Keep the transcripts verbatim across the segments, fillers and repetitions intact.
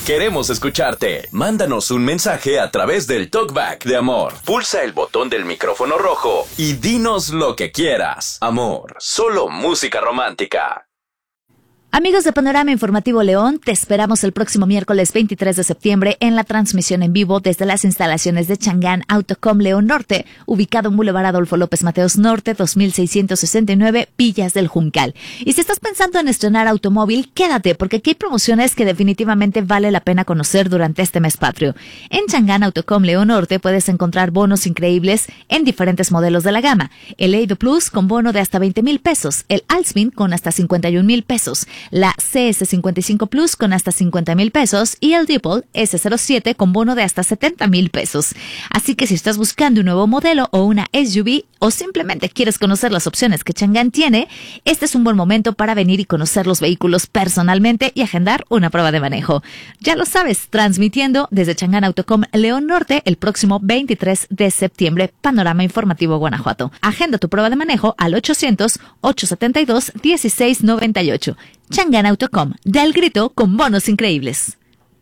Queremos escucharte. Mándanos un mensaje a través del TalkBack de Amor. Pulsa el botón del micrófono rojo y dinos lo que quieras. Amor, solo música romántica. Amigos de Panorama Informativo León, te esperamos el próximo miércoles veintitrés de septiembre en la transmisión en vivo desde las instalaciones de Chang'an Autocom León Norte, ubicado en Boulevard Adolfo López Mateos Norte, dos mil seiscientos sesenta y nueve, Villas del Juncal. Y si estás pensando en estrenar automóvil, quédate, porque aquí hay promociones que definitivamente vale la pena conocer durante este mes patrio. En Chang'an Autocom León Norte puedes encontrar bonos increíbles en diferentes modelos de la gama. El Eido Plus con bono de hasta veinte mil pesos, el Altsmin con hasta cincuenta y un mil pesos, la C S cincuenta y cinco Plus con hasta cincuenta mil pesos y el Dipol S cero siete con bono de hasta setenta mil pesos. Así que si estás buscando un nuevo modelo o una S U V o simplemente quieres conocer las opciones que Chang'an tiene, este es un buen momento para venir y conocer los vehículos personalmente y agendar una prueba de manejo. Ya lo sabes, transmitiendo desde Chang'an Autocom León Norte el próximo veintitrés de septiembre, Panorama Informativo Guanajuato. Agenda tu prueba de manejo al ochocientos, ochocientos setenta y dos, dieciséis noventa y ocho. Chang'an Autocom, da el grito con bonos increíbles.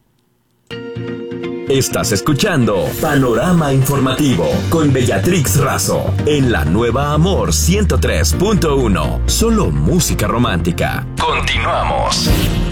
Estás escuchando Panorama Informativo con Bellatrix Razo en la nueva Amor ciento tres punto uno. Solo música romántica. Continuamos.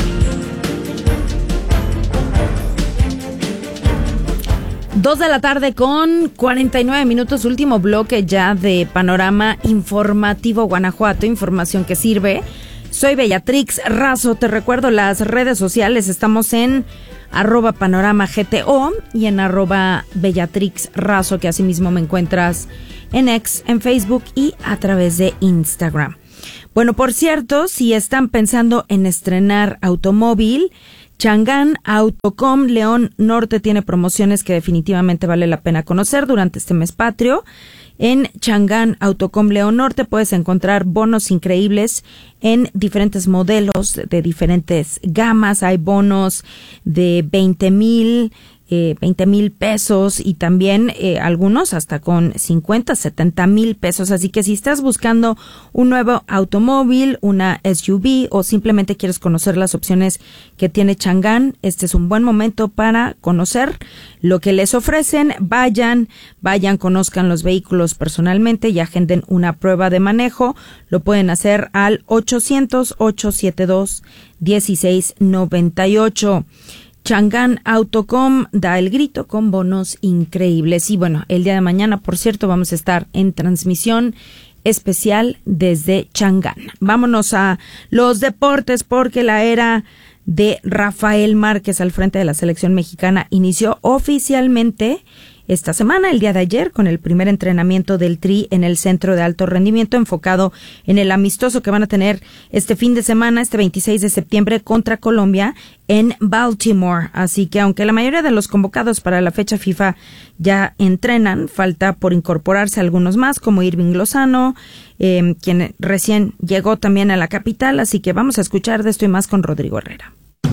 Dos de la tarde con cuarenta y nueve minutos, último bloque ya de Panorama Informativo Guanajuato, información que sirve. Soy Bellatrix Razo, te recuerdo las redes sociales, estamos en arroba panorama G T O y en arroba Bellatrix Razo, que asimismo me encuentras en X, en Facebook y a través de Instagram. Bueno, por cierto, si están pensando en estrenar automóvil, Chang'an Autocom León Norte tiene promociones que definitivamente vale la pena conocer durante este mes patrio. En Chang'an Autocom León Norte puedes encontrar bonos increíbles en diferentes modelos de diferentes gamas. Hay bonos de veinte mil, eh, veinte mil pesos y también eh, algunos hasta con cincuenta, setenta mil pesos. Así que si estás buscando un nuevo automóvil, una S U V o simplemente quieres conocer las opciones que tiene Chang'an, este es un buen momento para conocer lo que les ofrecen. Vayan, vayan, conozcan los vehículos personalmente y agenden una prueba de manejo. Lo pueden hacer al ochocientos, ochocientos setenta y dos, dieciséis noventa y ocho. Chang'an Autocom da el grito con bonos increíbles. Y bueno, el día de mañana, por cierto, vamos a estar en transmisión especial desde Chang'an. Vámonos a los deportes porque la era de Rafael Márquez al frente de la selección mexicana inició oficialmente esta semana, el día de ayer, con el primer entrenamiento del Tri en el Centro de Alto Rendimiento, enfocado en el amistoso que van a tener este fin de semana, este veintiséis de septiembre, contra Colombia en Baltimore. Así que aunque la mayoría de los convocados para la fecha FIFA ya entrenan, falta por incorporarse algunos más, como Irving Lozano, eh, quien recién llegó también a la capital. Así que vamos a escuchar de esto y más con Rodrigo Herrera.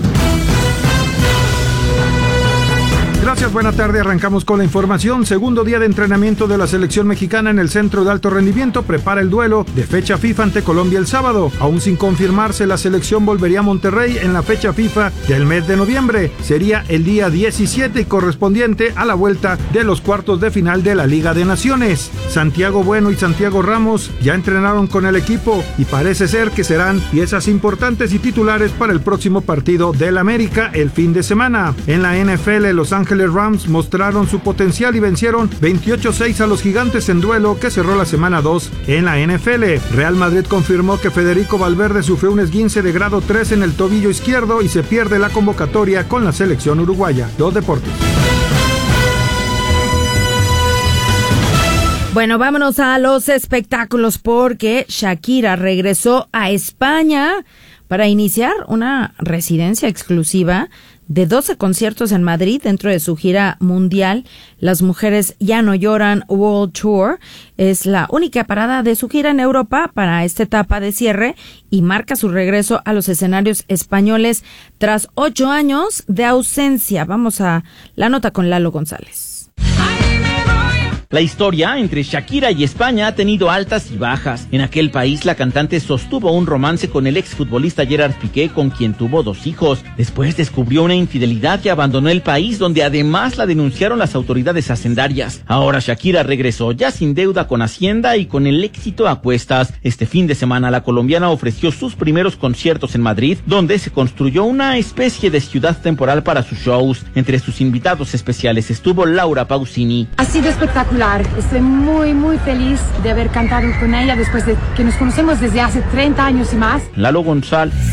Gracias, buena tarde. Arrancamos con la información. Segundo día de entrenamiento de la selección mexicana en el Centro de Alto Rendimiento prepara el duelo de fecha FIFA ante Colombia el sábado. Aún sin confirmarse, la selección volvería a Monterrey en la fecha FIFA del mes de noviembre. Sería el día diecisiete y correspondiente a la vuelta de los cuartos de final de la Liga de Naciones. Santiago Bueno y Santiago Ramos ya entrenaron con el equipo y parece ser que serán piezas importantes y titulares para el próximo partido del América el fin de semana. En la N F L, Los Ángeles Rams mostraron su potencial y vencieron veintiocho a seis a los Gigantes en duelo que cerró la semana dos en la N F L. Real Madrid confirmó que Federico Valverde sufrió un esguince de grado tres en el tobillo izquierdo y se pierde la convocatoria con la selección uruguaya. Los deportes. Bueno, vámonos a los espectáculos porque Shakira regresó a España para iniciar una residencia exclusiva de doce conciertos en Madrid dentro de su gira mundial. Las Mujeres Ya No Lloran World Tour es la única parada de su gira en Europa para esta etapa de cierre y marca su regreso a los escenarios españoles tras ocho años de ausencia. Vamos a la nota con Lalo González. La historia entre Shakira y España ha tenido altas y bajas. En aquel país, la cantante sostuvo un romance con el exfutbolista Gerard Piqué, con quien tuvo dos hijos. Después descubrió una infidelidad y abandonó el país, donde además la denunciaron las autoridades hacendarias. Ahora Shakira regresó ya sin deuda con Hacienda y con el éxito a cuestas. Este fin de semana la colombiana ofreció sus primeros conciertos en Madrid, donde se construyó una especie de ciudad temporal para sus shows. Entre sus invitados especiales estuvo Laura Pausini. Ha sido espectacular, estoy muy muy feliz de haber cantado con ella después de que nos conocemos desde hace treinta años y más. Lalo González.